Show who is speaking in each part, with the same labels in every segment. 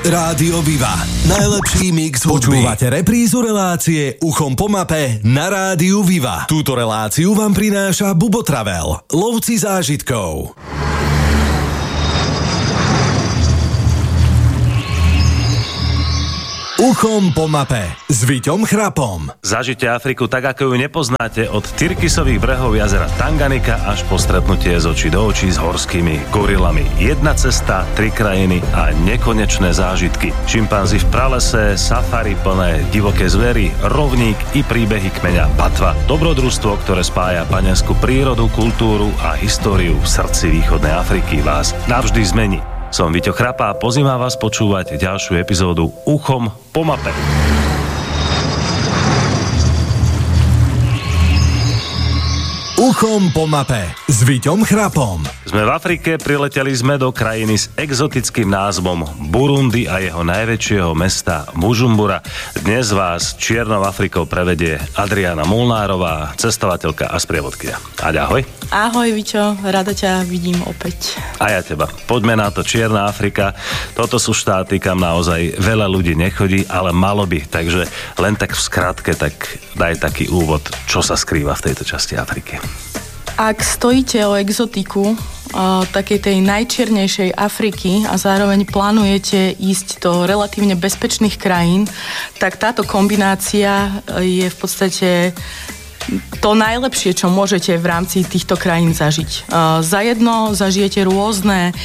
Speaker 1: Rádio Viva. Najlepší mix hudby. Počúvate reprízu relácie Uchom po mape na Rádiu Viva. Túto reláciu vám prináša Bubo Travel, lovci zážitkov. Uchom po mape s Viťom Chrapom.
Speaker 2: Zažite Afriku tak, ako ju nepoznáte, od Tyrkisových brehov jazera Tanganika až po stretnutie z očí do očí s horskými gorilami. Jedna cesta, 3 krajiny a nekonečné zážitky. Šimpanzi v pralese, safari plné divoké zvery, rovník i príbehy kmeňa Batva. Dobrodružstvo, ktoré spája panenskú prírodu, kultúru a históriu v srdci východnej Afriky, vás navždy zmení. Som Viťo Chrapa a pozývam vás počúvať ďalšiu epizódu Uchom po mape.
Speaker 1: Uchom po mape s Viťom Chrapom.
Speaker 2: Sme v Afrike, prileteli sme do krajiny s exotickým názvom Burundi a jeho najväčšieho mesta Bujumbura. Dnes vás Čiernou Afrikou prevedie Adriana Molnárová, cestovateľka a sprievodkyňa. Aďa, ahoj.
Speaker 3: Ahoj, Viťo, rada ťa vidím opäť.
Speaker 2: A ja teba. Poďme na to, Čierna Afrika. Toto sú štáty, kam naozaj veľa ľudí nechodí, ale malo by. Takže len tak v skratke, tak daj taký úvod, čo sa skrýva v tejto časti Afriky.
Speaker 3: Ak stojíte o exotiku takej tej najčiernejšej Afriky a zároveň plánujete ísť do relatívne bezpečných krajín, tak táto kombinácia je v podstate to najlepšie, čo môžete v rámci týchto krajín zažiť. Za jedno zažijete rôzne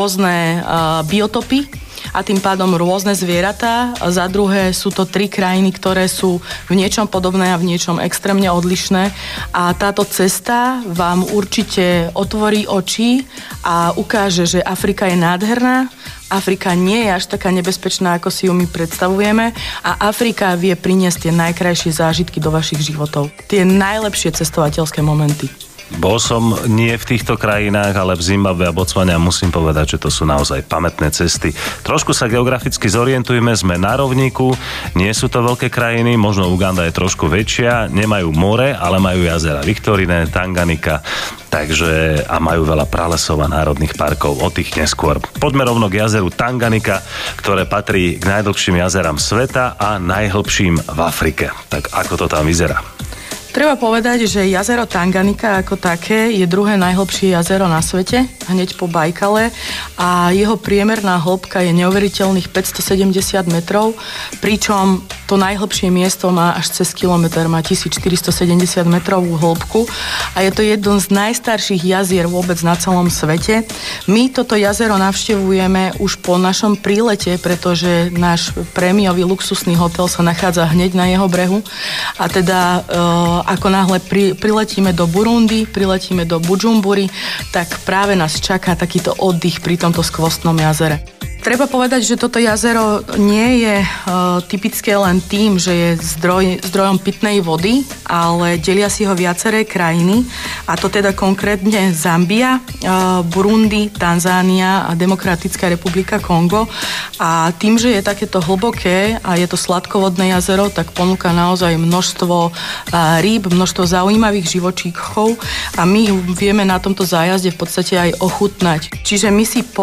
Speaker 3: biotopy a tým pádom rôzne zvieratá. Za druhé sú to 3 krajiny, ktoré sú v niečom podobné a v niečom extrémne odlišné. A táto cesta vám určite otvorí oči a ukáže, že Afrika je nádherná, Afrika nie je až taká nebezpečná, ako si ju my predstavujeme a Afrika vie priniesť tie najkrajšie zážitky do vašich životov. Tie najlepšie cestovateľské momenty.
Speaker 2: Bol som nie v týchto krajinách, ale v Zimbabwe a Botswane a musím povedať, že to sú naozaj pamätné cesty. Trošku sa geograficky zorientujeme, sme na rovníku, nie sú to veľké krajiny, možno Uganda je trošku väčšia, nemajú more, ale majú jazera Victorine, Tanganika, takže a majú veľa pralesov a národných parkov, o tých neskôr. Poďme rovno k jazeru Tanganika, ktoré patrí k najdlhším jazerám sveta a najhlbším v Afrike. Tak ako to tam vyzerá?
Speaker 3: Treba povedať, že jazero Tanganika ako také je druhé najhlbšie jazero na svete, hneď po Bajkale a jeho priemerná hĺbka je neuveriteľných 570 metrov, pričom to najhlbšie miesto má až cez kilometr, má 1470 metrovú hĺbku a je to jedno z najstarších jazier vôbec na celom svete. My toto jazero navštevujeme už po našom prílete, pretože náš prémiový luxusný hotel sa nachádza hneď na jeho brehu a teda ako náhle priletíme do Burundi, priletíme do Bujumbury, tak práve nás čaká takýto oddych pri tomto skvostnom jazere. Treba povedať, že toto jazero nie je typické len tým, že je zdrojom pitnej vody, ale delia si ho viaceré krajiny, a to teda konkrétne Zambia, Burundi, Tanzánia a Demokratická republika Kongo. A tým, že je takéto hlboké a je to sladkovodné jazero, tak ponúka naozaj množstvo rýb, množstvo zaujímavých živočíchov a my vieme na tomto zájazde v podstate aj ochutnať. Čiže my si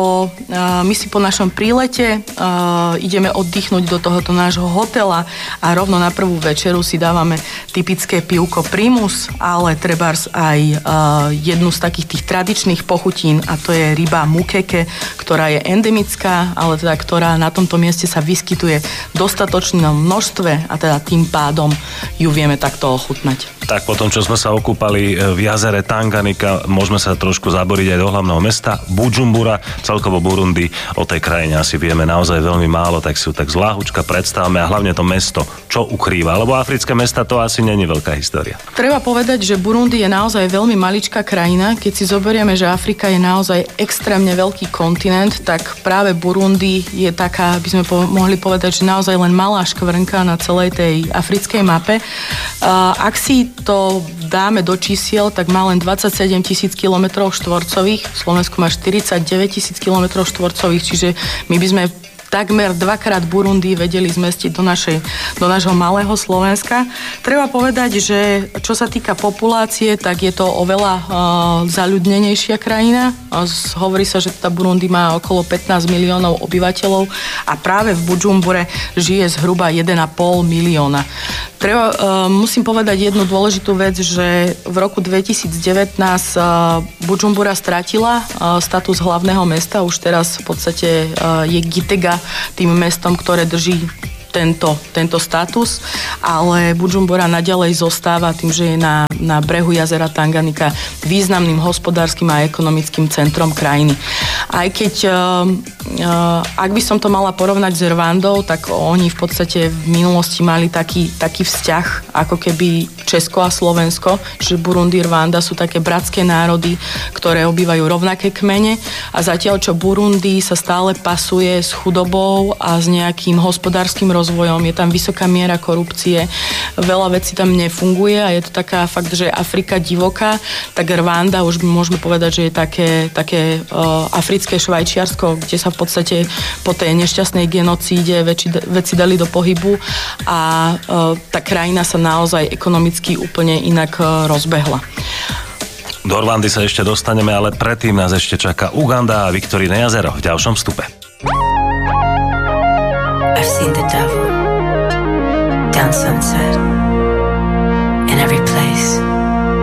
Speaker 3: po našom prílete ideme oddychnúť do tohoto nášho hotela a rovno na prvú večeru si dávame typické pivko Primus, ale trebárs aj jednu z takých tých tradičných pochutín a to je ryba mukeke, ktorá je endemická, ale teda ktorá na tomto mieste sa vyskytuje v dostatočnom množstve a teda tým pádom ju vieme takto ochutnať.
Speaker 2: Tak potom, čo sme sa okúpali v jazere Tanganika, môžeme sa trošku zaboriť aj do hlavného mesta Bujumbura, celkovo Burundi. O tej krajine asi vieme naozaj veľmi málo, tak si ju tak zláhučka predstavme a hlavne to mesto, čo ukrýva, lebo africké mesta to asi nie je veľká história. Treba
Speaker 3: povedať, že Burundi je naozaj veľmi maličká krajina. Keď si zoberieme, že Afrika je naozaj extrémne veľký kontinent, tak práve Burundi je taká, by sme mohli povedať, že naozaj len malá škvrnka na celej tej africkej mape. Ak si to dáme do čísiel, tak má len 27 000 km štvorcových, v Slovensku má 49 000 km štvorcových, čiže my by sme takmer 2-krát Burundi vedeli zmestiť do nášho malého Slovenska. Treba povedať, že čo sa týka populácie, tak je to oveľa zaľudnenejšia krajina. Hovorí sa, že tá Burundi má okolo 15 miliónov obyvateľov a práve v Bujumbure žije zhruba 1,5 milióna. Musím povedať jednu dôležitú vec, že v roku 2019 Bujumbura stratila status hlavného mesta. Už teraz v podstate je Gitega tým mestom, ktoré drží tento status, ale Bujumbura naďalej zostáva tým, že je na brehu jazera Tanganyika významným hospodárskym a ekonomickým centrom krajiny. Aj keď, ak by som to mala porovnať s Rwandou, tak oni v podstate v minulosti mali taký vzťah, ako keby Česko a Slovensko, že Burundi, Rwanda sú také bratské národy, ktoré obývajú rovnaké kmene a zatiaľ, čo Burundi sa stále pasuje s chudobou a s nejakým hospodárskym rozvojom, je tam vysoká miera korupcie, veľa vecí tam nefunguje a je to taká fakt, že Afrika divoká, tak Rwanda už môžeme povedať, že je také africké Švajčiarsko, kde sa v podstate po tej nešťastnej genocíde veci dali do pohybu a tá krajina sa naozaj ekonomicky úplne inak rozbehla.
Speaker 2: Do Rwandy sa ešte dostaneme, ale predtým nás ešte čaká Uganda a Viktorine jazero v ďalšom vstupe.
Speaker 4: I've seen the devil down sunset.